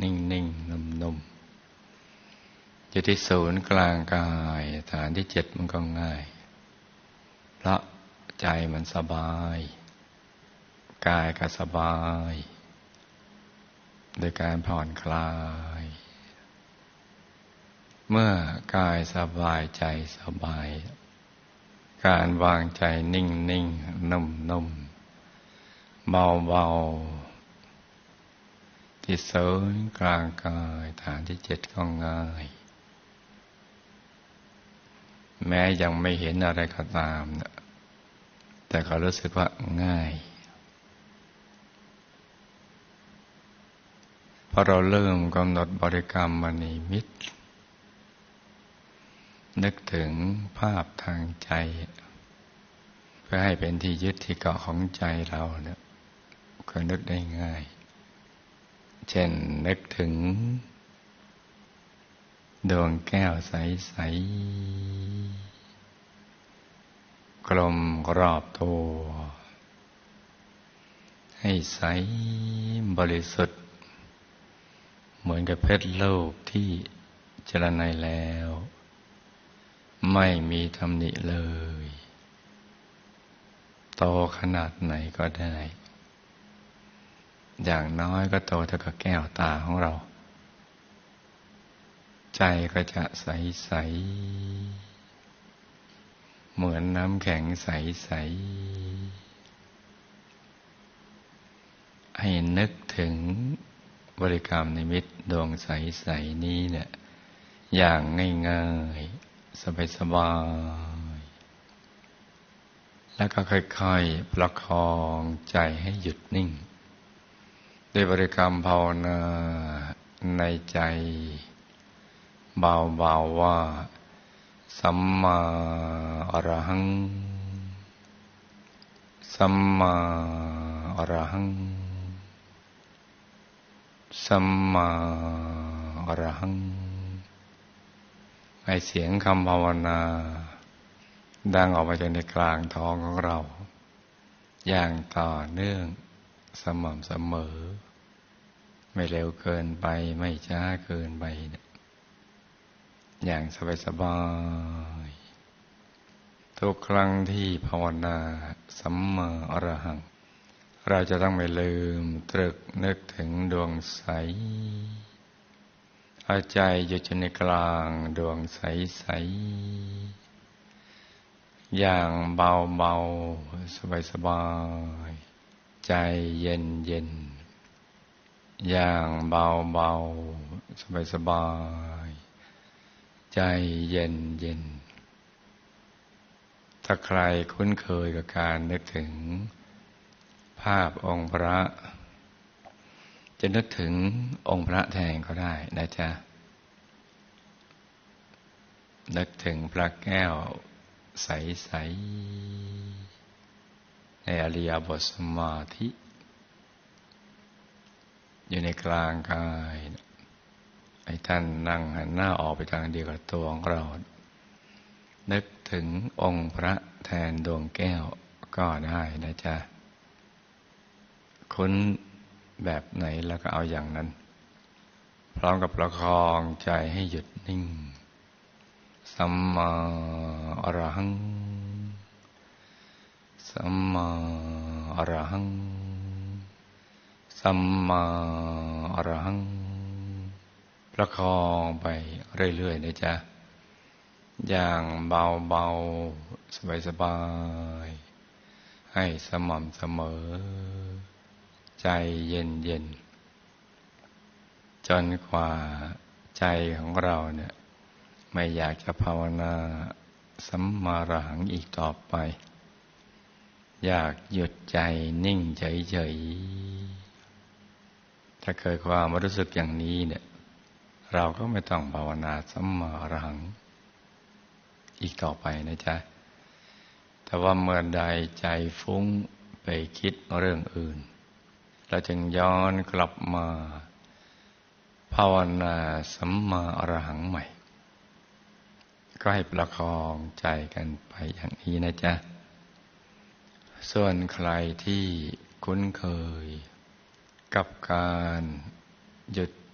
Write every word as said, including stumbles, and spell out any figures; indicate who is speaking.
Speaker 1: นิ่งๆนุ่มๆอยู่ที่ศูนย์กลางกายฐานที่เจ็ดมันก็ง่ายเพราะใจมันสบายกายก็สบายโดยการผ่อนคลายเมื่อกายสบายใจสบายการวางใจนิ่งนิ่งนุ่มนุ่มเบาเบาที่ศูนย์กลางกายฐานที่เจ็ดก็ง่ายแม้ยังไม่เห็นอะไรก็ตามนะแต่ก็รู้สึกว่าง่ายพอเราเริ่มกำหนดบริกรรมมณีมิตรนึกถึงภาพทางใจเพื่อให้เป็นที่ยึดที่เกาะของใจเราเนี่ยก็นึกได้ง่ายเช่นนึกถึงดวงแก้วใสๆกลมรอบตัวให้ใสบริสุทธิ์เหมือนกับเพชรโลกที่เจรไนแล้วไม่มีตำหนิเลยโตขนาดไหนก็ได้อย่างน้อยก็โตเท่ากับแก้วตาของเราใจก็จะใสๆเหมือนน้ำแข็งใสๆให้นึกถึงบริกรรมนิมิตดวงใสๆนี้เนี่ยอย่างง่ายๆสบายๆแล้วก็ค่อยๆประคองใจให้หยุดนิ่งด้วยบริกรรมภาวนาในใจเบาๆว่าสัมมาอรหังสัมมาอรหังสัมมาอรหังให้เสียงคำภาวนาดังออกมาจากในกลางท้องของเราอย่างต่อเนื่องสม่ำเสมอไม่เร็วเกินไปไม่ช้าเกินไปเนี่ยอย่างสบายๆทุกครั้งที่ภาวนาสัมมาอรหังเราจะต้องไม่ลืมตรึกนึกถึงดวงใสเอาใจอยู่ในกลางดวงใสๆอย่างเบาๆสบายๆใจเย็นๆอย่างเบาๆสบายๆใจเย็นๆถ้าใครคุ้นเคยกับการนึกถึงภาพองค์พระจะนึกถึงองค์พระแทนก็ได้นะจ๊ะนึกถึงพระแก้วใสๆในอริยบทสมาธิอยู่ในกลางกายให้ท่านนั่งหันหน้าออกไปทางเดียวกับตัวของเรานึกถึงองค์พระแทนดวงแก้วก็ได้นะจ๊ะคุ้นแบบไหนแล้วก็เอาอย่างนั้นพร้อมกับประคองใจให้หยุดนิ่งสัมมาอรหังสัมมาอรหังสัมมาอรหังประคองไปเรื่อยๆนะจ๊ะอย่างเบาๆสบายๆให้สม่ำเสมอใจเย็นๆจนกว่าใจของเราเนี่ยไม่อยากจะภาวนาสัมมาอรหังอีกต่อไปอยากหยุดใจนิ่งเฉยๆถ้าเคยความรู้สึกอย่างนี้เนี่ยเราก็ไม่ต้องภาวนาสัมมาอรหังอีกต่อไปนะจ๊ะแต่ว่าเมื่อใดใจฟุ้งไปคิดเรื่องอื่นเราจึงย้อนกลับมาภาวนาสัมมาอรหังใหม่ก็ให้ประคองใจกันไปอย่างนี้นะจ๊ะส่วนใครที่คุ้นเคยกับการหยุด